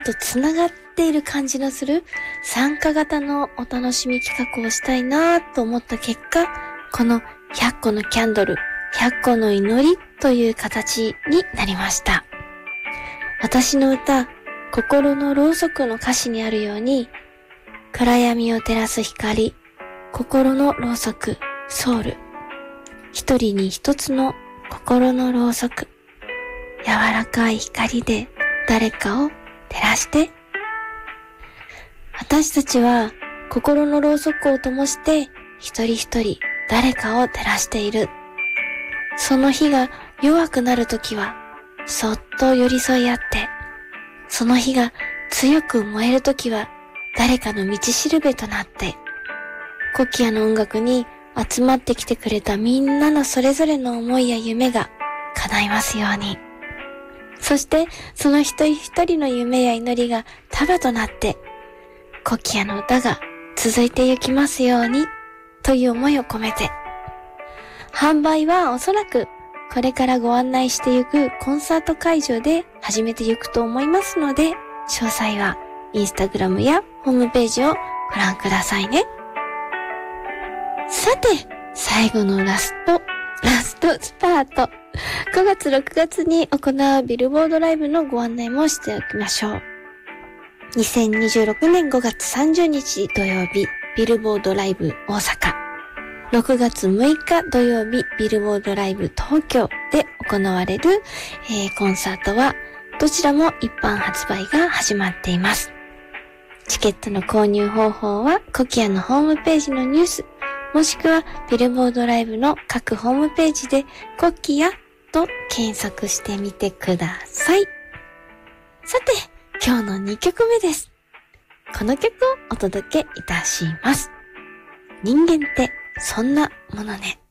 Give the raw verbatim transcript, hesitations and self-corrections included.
とつながっている感じのする参加型のお楽しみ企画をしたいなと思った結果、このひゃっこのキャンドル、ひゃっこの祈りという形になりました。私の歌、心のろうそくの歌詞にあるように、暗闇を照らす光、心のろうそく、ソウル。一人に一つの心のろうそく。柔らかい光で誰かを照らして。私たちは心のろうそくを灯して一人一人誰かを照らしている。その火が弱くなるときはそっと寄り添い合って、その火が強く燃えるときは誰かの道しるべとなって、コキアの音楽に集まってきてくれたみんなのそれぞれの思いや夢が叶いますように。そしてその一人一人の夢や祈りが束となって、コキアの歌が続いてゆきますようにという思いを込めて、販売はおそらくこれからご案内してゆくコンサート会場で始めてゆくと思いますので、詳細はインスタグラムやホームページをご覧くださいね。さて、最後のラスト、ラストスパート。ごがつろくがつに行うビルボードライブのご案内もしておきましょう。にせんにじゅうろくねんごがつさんじゅうにち土曜日、ビルボードライブ大阪。ろくがつむいか土曜日、ビルボードライブ東京で行われる、えー、コンサートは、どちらも一般発売が始まっています。チケットの購入方法は、コキアのホームページのニュース、もしくはビルボードライブの各ホームページでコキアと検索してみてください。さて、今日のにきょくめです。この曲をお届けいたします。人間ってそんなものね。